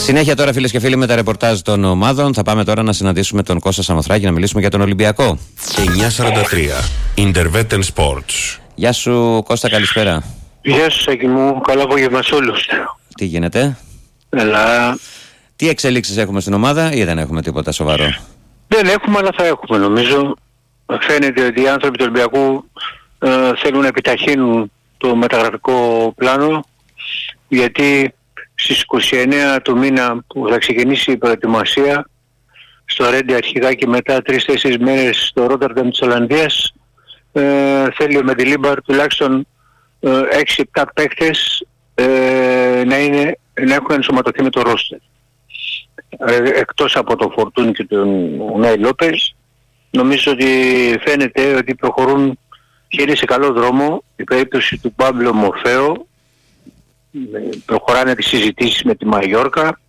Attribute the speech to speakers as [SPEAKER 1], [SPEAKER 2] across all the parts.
[SPEAKER 1] Συνέχεια τώρα, φίλες και φίλοι, με τα ρεπορτάζ των ομάδων. Θα πάμε τώρα να συναντήσουμε τον Κώστα Σαμοθράκη να μιλήσουμε για τον Ολυμπιακό.
[SPEAKER 2] 9:43 Intervetten Sports.
[SPEAKER 1] Γεια σου, Κώστα, καλησπέρα.
[SPEAKER 3] Γεια σου, Σάκη μου. Καλά απόγευμα σε όλους.
[SPEAKER 1] Τι γίνεται?
[SPEAKER 3] Έλα.
[SPEAKER 1] Τι εξελίξεις έχουμε στην ομάδα ή δεν έχουμε τίποτα σοβαρό?
[SPEAKER 3] Δεν έχουμε, αλλά θα έχουμε νομίζω. Φαίνεται ότι οι άνθρωποι του Ολυμπιακού θέλουν να επιταχύνουν το μεταγραφικό πλάνο, γιατί στις 29 του μήνα που θα ξεκινήσει η προετοιμασία στο Ρέντι αρχικά και μετά 3-4 μέρες στο Ρότερνταμ της Ολλανδίας, θέλει ο Μεντιλίμπαρ τουλάχιστον 6-7 παίκτες να έχουν ενσωματωθεί με το ρόστερ. Εκτός από το Φορτούνι και τον Ουνάι Λόπες, νομίζω ότι φαίνεται ότι προχωρούν και είναι σε καλό δρόμο. Η περίπτωση του Πάμπλο Μορφέο, προχωράνε τις συζητήσεις με τη Μαγιόρκα,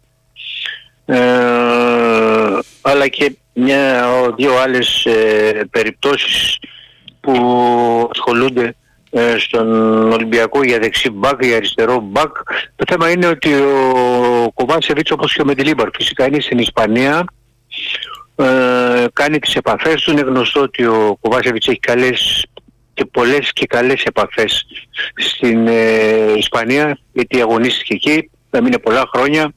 [SPEAKER 3] αλλά και δύο άλλες περιπτώσεις που ασχολούνται στον Ολυμπιακό για δεξί μπακ, για αριστερό μπακ. Το θέμα είναι ότι ο Κοβάσεβιτς, όπως και ο Μεντιλίμπαρ, φυσικά είναι στην Ισπανία, κάνει τις επαφές του. Είναι γνωστό ότι ο Κοβάσεβιτς έχει πολλές και καλές επαφές στην Ισπανία, γιατί αγωνίστηκε εκεί, θα μείνει πολλά χρόνια,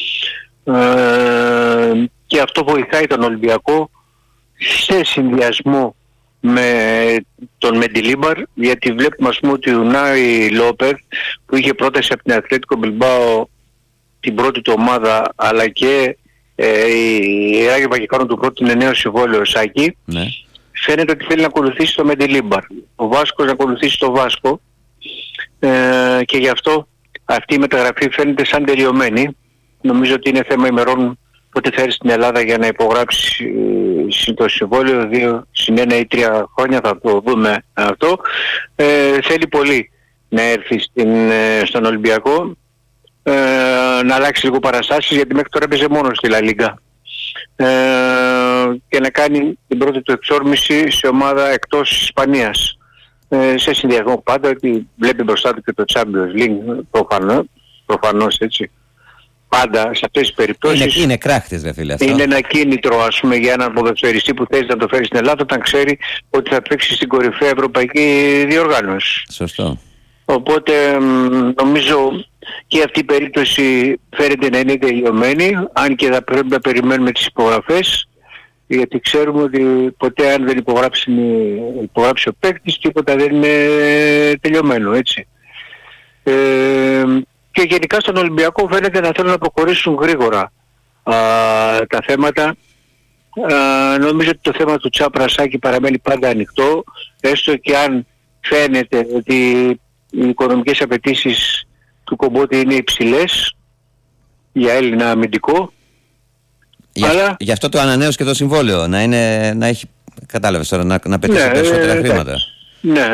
[SPEAKER 3] και αυτό βοηθάει τον Ολυμπιακό σε συνδυασμό με τον Μεντιλίμπαρ, γιατί βλέπουμε ας πούμε ότι ο Ουνάι Λόπερ, που είχε πρόταση από την Ατλέτικο Μπιλμπάο την πρώτη του ομάδα, αλλά και η Ράγιο Βαγικάνο του πρώτου είναι νέο συμβόλαιο Σάκη, ναι. Φαίνεται ότι θέλει να ακολουθήσει το Μεντιλίμπαρ, ο Βάσκος να ακολουθήσει το Βάσκο, και γι' αυτό αυτή η μεταγραφή φαίνεται σαν τελειωμένη. Νομίζω ότι είναι θέμα ημερών πότε θα έρθει στην Ελλάδα για να υπογράψει το συμβόλαιο, 2 συν 1 ή 3 χρόνια, θα το δούμε αυτό. Θέλει πολύ να έρθει στον Ολυμπιακό, να αλλάξει λίγο παραστάσεις, γιατί μέχρι τώρα έπαιζε μόνο στη Λα Λίγκα, και να κάνει την πρώτη του εξόρμηση σε ομάδα εκτός Ισπανίας, σε συνδυασμό πάντα ότι βλέπει μπροστά του και το Champions League, προφανώς έτσι. Πάντα σε αυτές τις περιπτώσεις
[SPEAKER 1] είναι κράχτης, δε φίλε, αυτό.
[SPEAKER 3] Είναι ένα κίνητρο, ας πούμε, για έναν ποδοσφαιριστή που θέλει να το φέρει στην Ελλάδα, όταν ξέρει ότι θα παίξει στην κορυφαία ευρωπαϊκή διοργάνωση.
[SPEAKER 1] Σωστό.
[SPEAKER 3] Οπότε νομίζω και αυτή η περίπτωση φαίνεται να είναι τελειωμένη, αν και θα πρέπει να περιμένουμε τις υπογραφές, γιατί ξέρουμε ότι ποτέ αν δεν υπογράψει ο παίκτης, τίποτα δεν είναι τελειωμένο, έτσι. Και γενικά στον Ολυμπιακό φαίνεται να θέλουν να προχωρήσουν γρήγορα τα θέματα. Νομίζω ότι το θέμα του Τσάπρα-Σάκη παραμένει πάντα ανοιχτό, έστω και αν φαίνεται ότι οι οικονομικές απαιτήσεις του Κομπότη είναι υψηλές για Έλληνα αμυντικό. Αλλά
[SPEAKER 1] γι' αυτό το ανανέωσε και το συμβόλαιο, να έχει, κατάλαβες τώρα, να πετύχει περισσότερα χρήματα.
[SPEAKER 3] Ναι.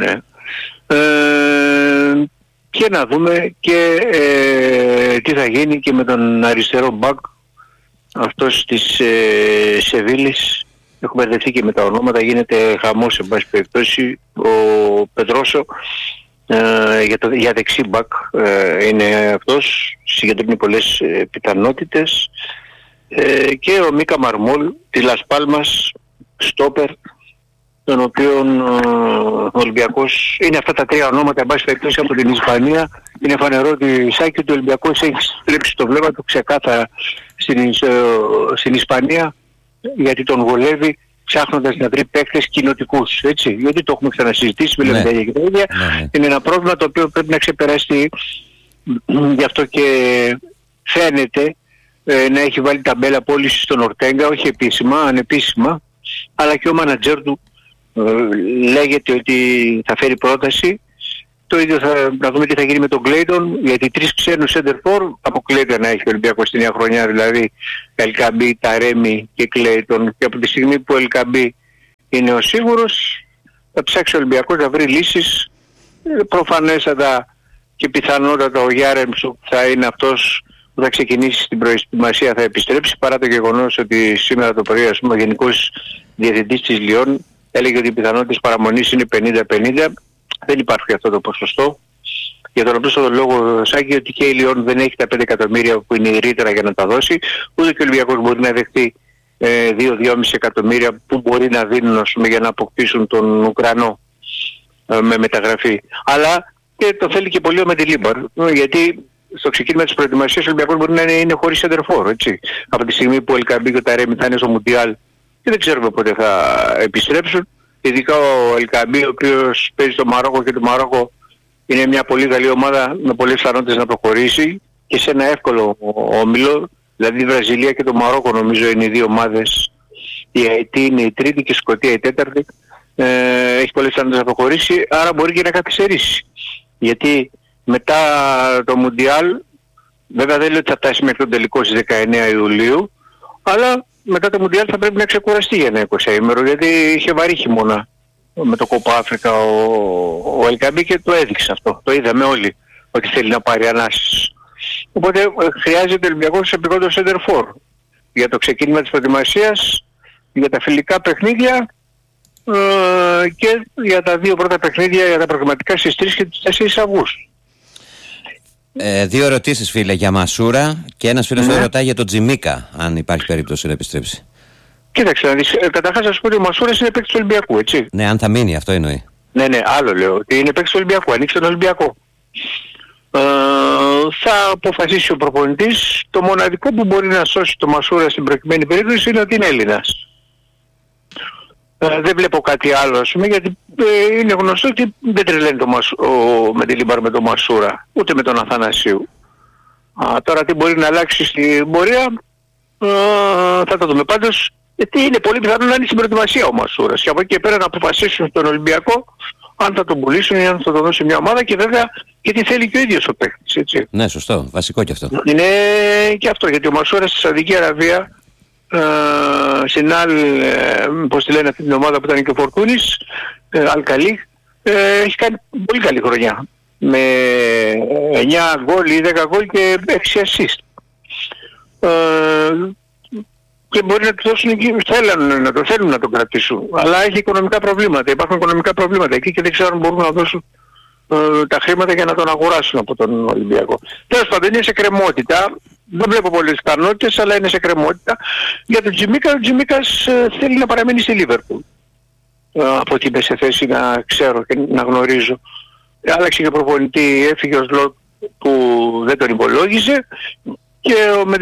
[SPEAKER 3] Και να δούμε και τι θα γίνει και με τον αριστερό μπακ αυτός της Σεβίλης. Έχουμε μπερδευτεί και με τα ονόματα, γίνεται χαμός σε πάση περιπτώσει. Ο Πετρόσο για δεξί μπακ είναι αυτός, συγκεντρώνει πολλές πιθανότητες, και ο Μίκα Μαρμόλ της Λας Πάλμας, στόπερ, τον οποίον ο Ολυμπιακός, είναι αυτά τα τρία ονόματα εν πάση περιπτώσει από την Ισπανία. Είναι φανερό ότι Σάκη του Ολυμπιακός έχει στρέψει το βλέμμα του ξεκάθαρα στην Ισπανία, γιατί τον βολεύει ψάχνοντας να βρει παίκτες κοινοτικούς, έτσι, γιατί το έχουμε ξανασυζητήσει, μιλάμε τα ίδια και τα ίδια. Είναι ένα πρόβλημα το οποίο πρέπει να ξεπεραστεί, γι' αυτό και φαίνεται να έχει βάλει ταμπέλα πώληση στον Ορτέγκα, όχι επίσημα, ανεπίσημα, αλλά και ο μάνατζέρ του λέγεται ότι θα φέρει πρόταση. Το ίδιο να δούμε τι θα γίνει με τον Κλέιτον, γιατί 3 ξένους σέντερφορ αποκλείεται να έχει ο Ολυμπιακός στη νέα χρονιά, δηλαδή Ελκαμπή, Ταρέμι και Κλέιτον, και από τη στιγμή που ο Ελκαμπή είναι ο σίγουρος, θα ψάξει ο Ολυμπιακός να βρει λύσεις. Προφανέστατα και πιθανότατα ο Γιάρεμψου θα είναι αυτός που θα ξεκινήσει στην προετοιμασία, θα επιστρέψει, παρά το γεγονός ότι σήμερα το πρωί, ας πούμε, ο Γενικός Διευθυντής της Λιόν έλεγε ότι οι πιθανότητες παραμονής είναι 50-50. Δεν υπάρχει αυτό το ποσοστό. Για τον απλούστατο λόγο, Σάκη, ότι και η Λιόν δεν έχει τα 5 εκατομμύρια που είναι η ρήτρα για να τα δώσει, ούτε και ο Ολυμπιακός μπορεί να δεχτεί 2-2,5 εκατομμύρια που μπορεί να δίνουν, ας πούμε, για να αποκτήσουν τον Ουκρανό με μεταγραφή. Αλλά και το θέλει και πολύ ο Μεντιλίμπαρ, γιατί στο ξεκίνημα της προετοιμασίας ο Ολυμπιακός μπορεί να είναι χωρίς σεντερφόρ, έτσι. Από τη στιγμή που ο Ελκαμπή και ο Ταρέμι θα είναι στο Μουντιάλ και δεν ξέρουμε πότε θα επιστρέψουν. Ειδικά ο Ελκαμπή, ο οποίος παίζει στο Μαρόκο, και το Μαρόκο είναι μια πολύ καλή ομάδα με πολλές πιθανότητες να προχωρήσει και σε ένα εύκολο όμιλο. Δηλαδή η Βραζιλία και το Μαρόκο νομίζω είναι οι δύο ομάδες. Η Αιτή είναι η τρίτη και η Σκωτία η τέταρτη. Έχει πολλές πιθανότητες να προχωρήσει, άρα μπορεί και να καθυστερήσει. Γιατί μετά το Μουντιάλ, βέβαια δεν λέω ότι θα φτάσει μέχρι τον τελικό στις 19 Ιουλίου, αλλά μετά το Μουντιάλ θα πρέπει να ξεκουραστεί για ένα 20ημερο, γιατί είχε βαρύ χειμώνα με το Κόπα Αφρικα ο Ελκαμπή και το έδειξε αυτό. Το είδαμε όλοι ότι θέλει να πάρει ανάσεις. Οπότε χρειάζεται ο Ολυμπιακός επικόντως σεντερφόρ για το ξεκίνημα της προετοιμασίας, για τα φιλικά παιχνίδια και για τα δύο πρώτα παιχνίδια, για τα προγραμματικά στις 3 και τις 4 Αυγούστου.
[SPEAKER 1] Δύο ερωτήσεις, φίλε, για Μασούρα, και ένας φίλος ρωτάει για τον Τζιμίκα, αν υπάρχει περίπτωση να επιστρέψει.
[SPEAKER 3] Κοίταξε να δεις, καταρχάς να σου πω ότι ο Μασούρας είναι παίκτης του Ολυμπιακού, έτσι.
[SPEAKER 1] Ναι, αν θα μείνει, αυτό εννοεί.
[SPEAKER 3] Ναι, άλλο λέω, ότι είναι παίκτης του Ολυμπιακού, ανοίξει τον Ολυμπιακό. Θα αποφασίσει ο προπονητής. Το μοναδικό που μπορεί να σώσει το Μασούρα στην προκειμένη περίπτωση είναι ότι είναι Έλληνας. Δεν βλέπω κάτι άλλο, ας πούμε, γιατί είναι γνωστό ότι δεν τρελαίνει ο Μεντιλίμπαρ με τον Μασούρα, ούτε με τον Αθανασίου. Τώρα τι μπορεί να αλλάξει στην πορεία, θα το δούμε. Πάντως, γιατί είναι πολύ πιθανό να είναι στην προετοιμασία ο Μασούρας, και από εκεί και πέρα να αποφασίσουν στον Ολυμπιακό αν θα τον πουλήσουν ή αν θα τον δώσουν μια ομάδα, και βέβαια γιατί θέλει και ο ίδιος ο παίκτης, έτσι.
[SPEAKER 1] Ναι, σωστό, βασικό και αυτό.
[SPEAKER 3] Είναι και αυτό, γιατί ο Μασούρας στη Σαουδική Αραβία, στην άλλη, πώς τη λένε αυτή την ομάδα που ήταν και ο Φορτούνης, Αλκαλή, έχει κάνει πολύ καλή χρονιά. Με 9 γκολ ή 10 γκολ και 6 assist. Και μπορεί να του δώσουν, θέλουν να το κρατήσουν. Αλλά έχει οικονομικά προβλήματα. Υπάρχουν οικονομικά προβλήματα εκεί και δεν ξέρουν αν μπορούν να δώσουν τα χρήματα για να τον αγοράσουν από τον Ολυμπιακό. Τέλος πάντων, είναι σε κρεμότητα. Δεν βλέπω πολλές πιθανότητες, αλλά είναι σε κρεμότητα. Για τον Τζιμίκα, ο Τζιμίκας θέλει να παραμείνει στη Λίβερπουλ. Από ό,τι είμαι σε θέση να ξέρω και να γνωρίζω. Άλλαξε και προπονητή, έφυγε ο Σλότ που δεν τον υπολόγιζε, και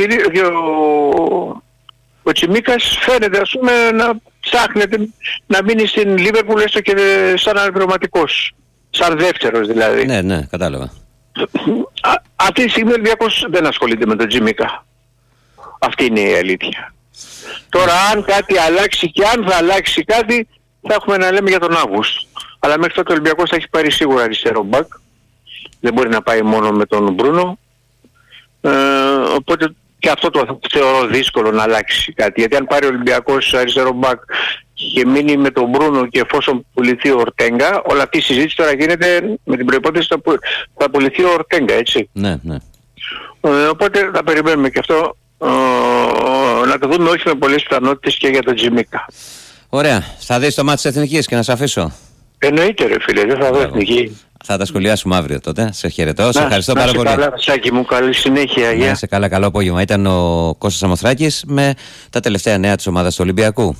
[SPEAKER 3] ο Τσιμίκας φαίνεται, ας πούμε, να ψάχνεται να μείνει στην Λίβερπουλ, έστω και σαν αναπληρωματικός, σαν δεύτερος δηλαδή.
[SPEAKER 1] Ναι, ναι, κατάλαβα.
[SPEAKER 3] Αυτή τη στιγμή ο Ολυμπιακός δεν ασχολείται με τον Τζιμίκα. Αυτή είναι η αλήθεια. Τώρα αν κάτι αλλάξει, και αν θα αλλάξει κάτι, θα έχουμε να λέμε για τον Αύγουστο. Αλλά μέχρι τότε ο Ολυμπιακός θα έχει πάρει σίγουρα αριστερό μπακ. Δεν μπορεί να πάει μόνο με τον Μπρούνο. Οπότε και αυτό το θεωρώ δύσκολο να αλλάξει κάτι. Γιατί αν πάρει ο Ολυμπιακός αριστερό μπακ και μείνει με τον Μπρούνο, και εφόσον πουληθεί ο Ορτέγκα, όλη αυτή η συζήτηση τώρα γίνεται με την προϋπόθεση θα πουληθεί ο Ορτέγκα, έτσι.
[SPEAKER 1] Ναι, ναι.
[SPEAKER 3] Οπότε θα περιμένουμε και αυτό να το δούμε, όχι με πολλές πιθανότητες, και για τον Τζιμίκα.
[SPEAKER 1] Ωραία. Θα δεις το μάτι της Εθνικής και να σε αφήσω.
[SPEAKER 3] Εννοείται ρε φίλε, δεν θα δω Εθνική.
[SPEAKER 1] Θα τα σχολιάσουμε αύριο τότε. Σε χαιρετώ. Σε ευχαριστώ πάρα πολύ.
[SPEAKER 3] Καλά, Σάκη μου, καλή συνέχεια.
[SPEAKER 1] Να σε καλά, καλό απόγευμα. Ήταν ο Κώστας Αμοθράκης με τα τελευταία νέα της ομάδας του Ολυμπιακού.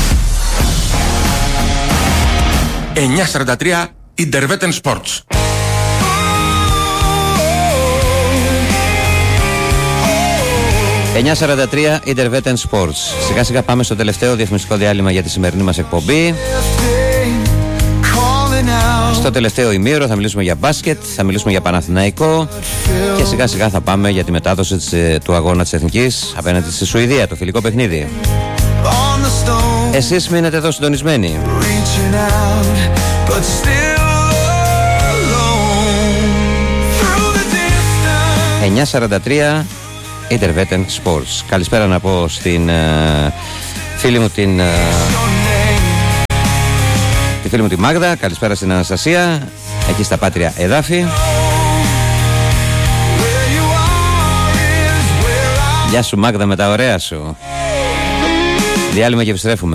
[SPEAKER 2] 9:43 Intervetten Sports.
[SPEAKER 1] «9:43 Intervetten Sports». Σιγά σιγά πάμε στο τελευταίο διαφημιστικό διάλειμμα για τη σημερινή μας εκπομπή. Στο τελευταίο ημίωρο θα μιλήσουμε για μπάσκετ, θα μιλήσουμε για Παναθηναϊκό και σιγά σιγά θα πάμε για τη μετάδοση του αγώνα της Εθνικής απέναντι στη Σουηδία, το φιλικό παιχνίδι. Εσείς μείνετε εδώ συντονισμένοι. 9:43 Intervetten Sports. Καλησπέρα να πω στην φίλη μου τη φίλη μου τη Μάγδα. Καλησπέρα στην Αναστασία, εκεί στα Πάτρια εδάφη. Γεια σου Μάγδα με τα ωραία σου. Διάλειμμα και επιστρέφουμε.